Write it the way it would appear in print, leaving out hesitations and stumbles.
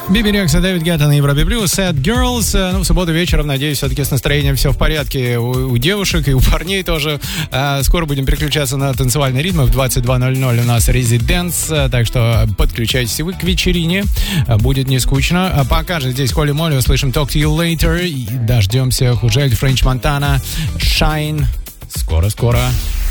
Биби Рекс и Дэвид Гетта на Европе Плюс. Sad Girls. Ну, в субботу вечером, надеюсь, все-таки с настроением все в порядке у девушек и у парней тоже. Скоро будем переключаться на танцевальные ритмы. В 22:00 у нас Residence. Так что подключайтесь вы к вечерине. Будет не скучно. Пока же здесь Холли Молли. Услышим Talk to You Later. И дождемся Хужель, Френч Монтана, Shine. Скоро-скоро.